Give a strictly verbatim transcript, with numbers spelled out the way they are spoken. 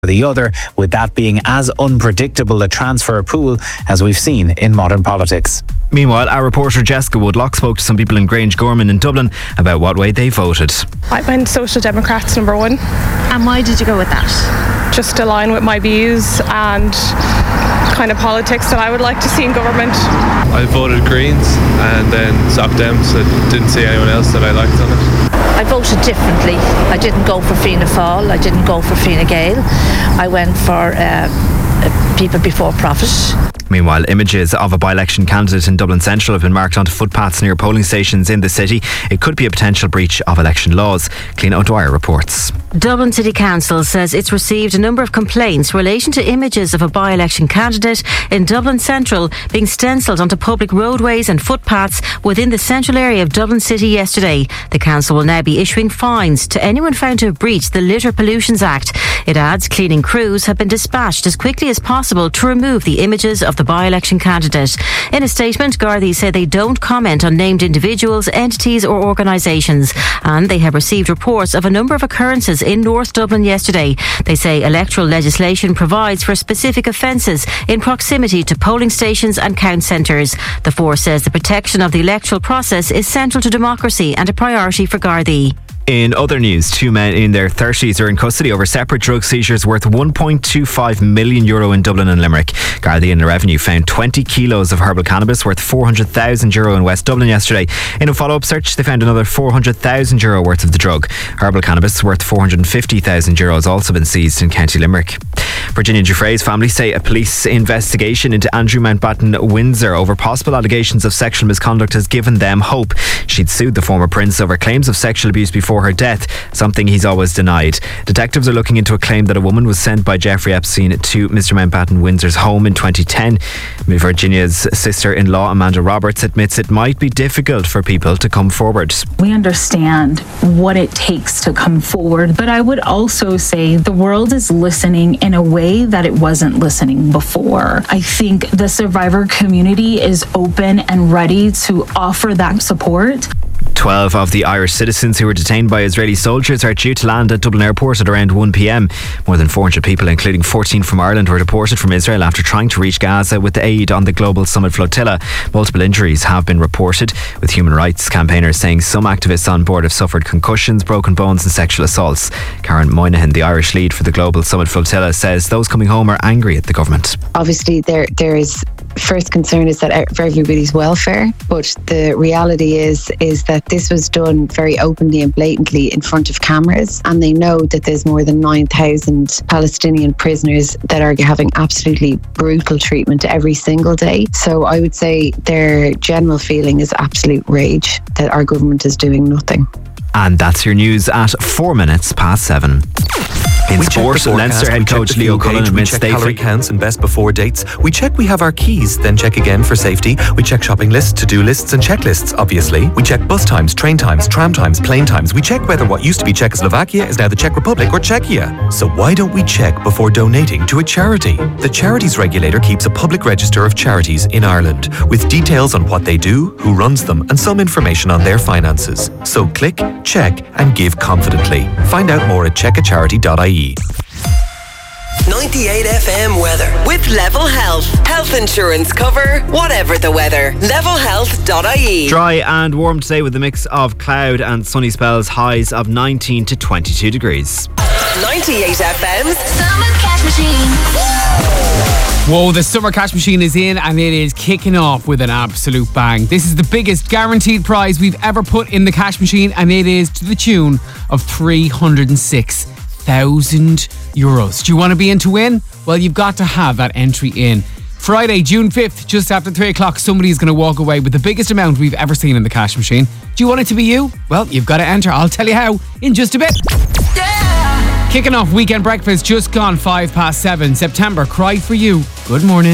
the other, with that being as unpredictable a transfer pool as we've seen in modern politics. Meanwhile, our reporter Jessica Woodlock spoke to some people in Grange Gorman in Dublin about what way they voted. I went Social Democrats number one. And why did you go with that? Just to align with my views and kind of politics that I would like to see in government. I voted Greens and then Soc Dems. I didn't see anyone else that I liked on it. I voted differently. I didn't go for Fianna Fáil. I didn't go for Fine Gael. I went for uh, People Before Profit. Meanwhile, images of a by-election candidate in Dublin Central have been marked onto footpaths near polling stations in the city. It could be a potential breach of election laws. Cliona O'Dwyer reports. Dublin City Council says it's received a number of complaints relating to images of a by-election candidate in Dublin Central being stencilled onto public roadways and footpaths within the central area of Dublin City yesterday. The council will now be issuing fines to anyone found to have breached the Litter Pollutions Act. It adds cleaning crews have been dispatched as quickly as possible to remove the images of the by-election candidate. In a statement, Gardaí say they don't comment on named individuals, entities or organisations, and they have received reports of a number of occurrences in North Dublin yesterday. They say electoral legislation provides for specific offences in proximity to polling stations and count centres. The force says the protection of the electoral process is central to democracy and a priority for Gardaí. In other news, two men in their thirties are in custody over separate drug seizures worth one point two five million euro in Dublin and Limerick. Gardaí and Revenue found twenty kilos of herbal cannabis worth four hundred thousand euro in West Dublin yesterday. In a follow-up search, they found another four hundred thousand euro worth of the drug. Herbal cannabis worth four hundred fifty thousand euro has also been seized in County Limerick. Virginia Giuffre's family say a police investigation into Andrew Mountbatten Windsor over possible allegations of sexual misconduct has given them hope. She'd sued the former prince over claims of sexual abuse before her death, something he's always denied. Detectives are looking into a claim that a woman was sent by Jeffrey Epstein to Mister Mountbatten Windsor's home in twenty ten. Virginia's sister-in-law Amanda Roberts admits it might be difficult for people to come forward. We understand what it takes to come forward, but I would also say the world is listening in a way that it wasn't listening before. I think the survivor community is open and ready to offer that support. Twelve of the Irish citizens who were detained by Israeli soldiers are due to land at Dublin Airport at around one p.m. More than four hundred people, including fourteen from Ireland, were deported from Israel after trying to reach Gaza with aid on the Global Summit flotilla. Multiple injuries have been reported, with human rights campaigners saying some activists on board have suffered concussions, broken bones and sexual assaults. Karen Moynihan, the Irish lead for the Global Summit flotilla, says those coming home are angry at the government. Obviously there there is first concern is that for everybody's welfare, but the reality is is that this was done very openly and blatantly in front of cameras, and they know that there's more than nine thousand Palestinian prisoners that are having absolutely brutal treatment every single day. So I would say their general feeling is absolute rage that our government is doing nothing. And that's your news at four minutes past seven. In we sport, Leinster head coach Leo Cullen admits they calorie counts and best before dates. We check we have our keys, then check again for safety. We check shopping lists, to-do lists and checklists, obviously. We check bus times, train times, tram times, plane times. We check whether what used to be Czechoslovakia is now the Czech Republic or Czechia. So why don't we check before donating to a charity? The Charities Regulator keeps a public register of charities in Ireland with details on what they do, who runs them and some information on their finances. So click, check and give confidently. Find out more at check a charity dot I E. ninety-eight F M weather with Level Health. Health insurance cover, whatever the weather. level health dot I E. Dry and warm today with a mix of cloud and sunny spells, highs of nineteen to twenty-two degrees. ninety-eight F M's Summer Cash Machine. Whoa, the Summer Cash Machine is in and it is kicking off with an absolute bang. This is the biggest guaranteed prize we've ever put in the cash machine, and it is to the tune of three hundred six thousand euros. Do you want to be in to win? Well, you've got to have that entry in. Friday, June fifth, just after three o'clock, somebody is going to walk away with the biggest amount we've ever seen in the cash machine. Do you want it to be you? Well, you've got to enter. I'll tell you how in just a bit. Yeah! Kicking off Weekend Breakfast, just gone five past seven. September, cry for you. Good morning.